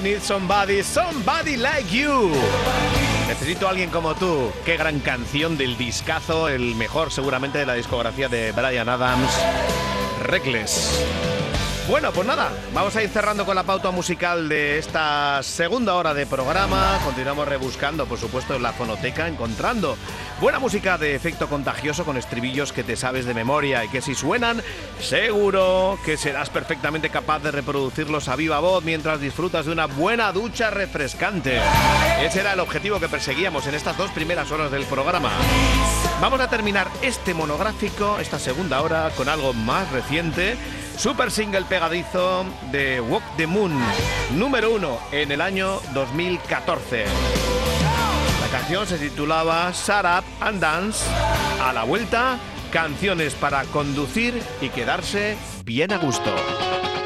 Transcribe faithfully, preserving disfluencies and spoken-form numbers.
Need Somebody, Somebody Like You. Necesito a alguien como tú. Qué gran canción del discazo, el mejor seguramente de la discografía de Bryan Adams, Reckless. Bueno, pues nada, vamos a ir cerrando con la pauta musical de esta segunda hora de programa. Continuamos rebuscando, por supuesto, en la fonoteca, encontrando buena música de efecto contagioso con estribillos que te sabes de memoria y que si suenan, seguro que serás perfectamente capaz de reproducirlos a viva voz mientras disfrutas de una buena ducha refrescante. Ese era el objetivo que perseguíamos en estas dos primeras horas del programa. Vamos a terminar este monográfico, esta segunda hora, con algo más reciente. Super single pegadizo de Walk the Moon, número uno en el año dos mil catorce. La canción se titulaba Shut Up and Dance. A la vuelta, canciones para conducir y quedarse bien a gusto.